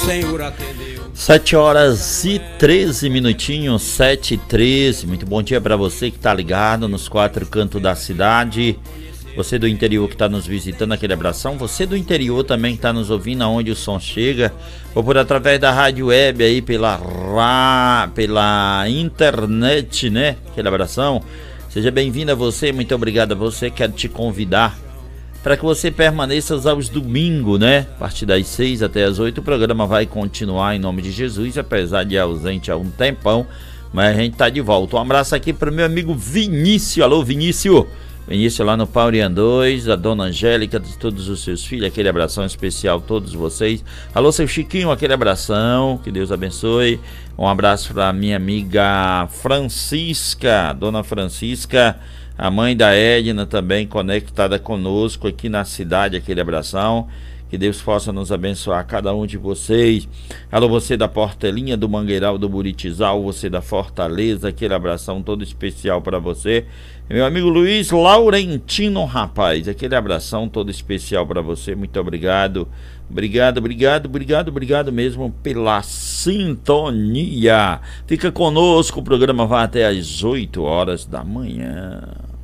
Senhor atendeu. 7h13, 7h13. Muito bom dia para você que está ligado nos quatro cantos da cidade. Você do interior que está nos visitando, aquele abração. Você do interior também que está nos ouvindo aonde o som chega, ou por através da rádio web aí, pela internet, né? Aquele abração. Seja bem-vindo a você, muito obrigado a você. Quero te convidar para que você permaneça aos domingos, né? A partir das 6 até as 8, o programa vai continuar em nome de Jesus, apesar de ausente há um tempão, mas a gente tá de volta. Um abraço aqui para o meu amigo Vinícius. Alô, Vinícius! Vinícius lá no Paurian 2, a dona Angélica, de todos os seus filhos, aquele abração especial a todos vocês. Alô, seu Chiquinho, aquele abração, que Deus abençoe. Um abraço para minha amiga Francisca, dona Francisca, a mãe da Edna também conectada conosco aqui na cidade, aquele abração. Que Deus possa nos abençoar, cada um de vocês. Alô, você da Portelinha, do Mangueiral, do Buritizal, você da Fortaleza, aquele abração todo especial para você. Meu amigo Luiz Laurentino, rapaz, aquele abração todo especial para você. Muito obrigado. Obrigado mesmo pela sintonia. Fica conosco, o programa vai até às 8 horas da manhã.